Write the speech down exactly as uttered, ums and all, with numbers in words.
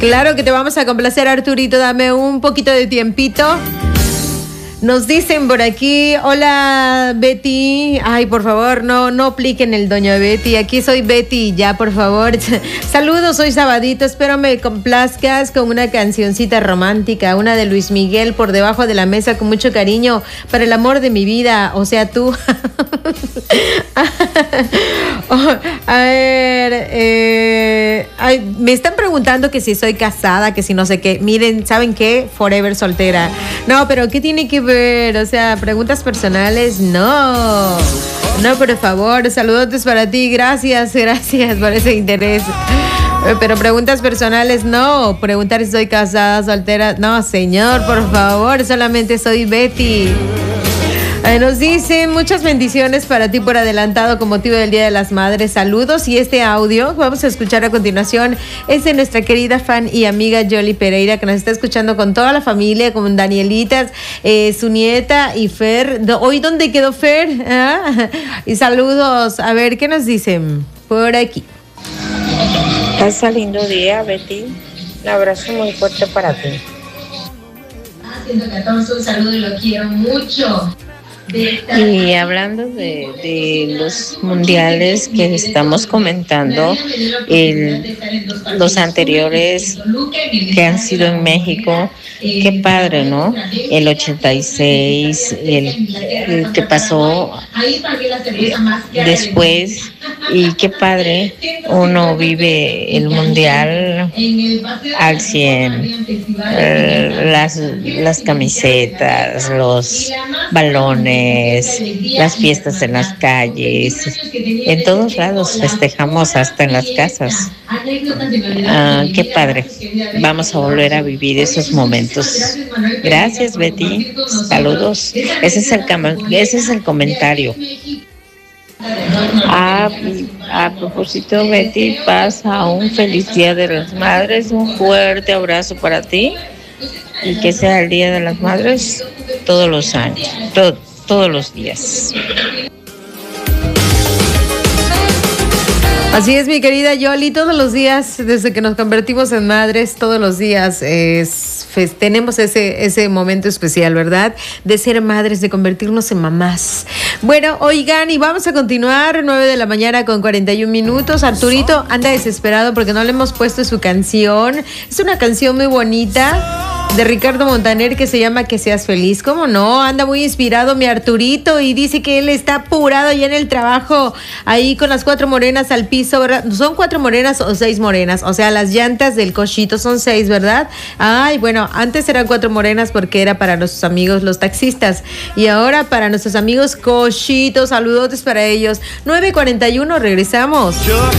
Claro que te vamos a complacer, Arturito. Dame un poquito de tiempito. Nos dicen por aquí, hola Betty, ay por favor no, no apliquen el doña Betty, aquí soy Betty ya por favor, saludos, soy Sabadito, espero me complazcas con una cancioncita romántica, una de Luis Miguel, Por debajo de la mesa, con mucho cariño, para el amor de mi vida, o sea tú. Oh, a ver, eh, ay, me están preguntando que si soy casada, que si no sé qué. Miren, ¿saben qué? Forever soltera. No, pero ¿qué tiene que ver? O sea, preguntas personales, no. No, por favor, saludotes para ti. Gracias, gracias por ese interés. Pero preguntas personales, no. Preguntar si soy casada, soltera, no, señor, por favor, solamente soy Betty. Nos dicen muchas bendiciones para ti por adelantado con motivo del Día de las Madres. Saludos, y este audio vamos a escuchar a continuación es de nuestra querida fan y amiga Yoli Pereira, que nos está escuchando con toda la familia, con Danielitas, eh, su nieta y Fer. ¿Hoy dónde quedó Fer? ¿Ah? Y saludos. A ver, ¿qué nos dicen por aquí? Pasa lindo día, Betty. Un abrazo muy fuerte para ti. ciento catorce, un saludo y lo quiero mucho. Y hablando de, de los mundiales que estamos comentando, el, los anteriores que han sido en México, qué padre, ¿no? El ochenta y seis, el, el que pasó después, y qué padre, uno vive el mundial al cien, eh, las, las camisetas, los balones, las fiestas en las calles, en todos lados festejamos, hasta en las casas. Ah, qué padre, vamos a volver a vivir esos momentos. Gracias, Betty, saludos. Ese es el, ese es el comentario. A, a propósito, Betty, pasa un feliz Día de las Madres, un fuerte abrazo para ti, y que sea el Día de las Madres todos los años, todo, todos los días. Así es, mi querida Yoli, todos los días, desde que nos convertimos en madres, todos los días es, pues, tenemos ese, ese momento especial, ¿verdad? De ser madres, de convertirnos en mamás. Bueno, oigan, y vamos a continuar, nueve de la mañana con cuarenta y un minutos. Arturito anda desesperado porque no le hemos puesto su canción. Es una canción muy bonita de Ricardo Montaner que se llama Que Seas Feliz. ¿Cómo no? Anda muy inspirado mi Arturito y dice que él está apurado ya en el trabajo, ahí con las cuatro morenas al piso, ¿verdad? ¿Son cuatro morenas o seis morenas? O sea, las llantas del cochito son seis, ¿verdad? Ay, bueno, antes eran cuatro morenas porque era para nuestros amigos los taxistas, y ahora para nuestros amigos cochitos. Saludotes para ellos. nueve cuarenta y uno, regresamos.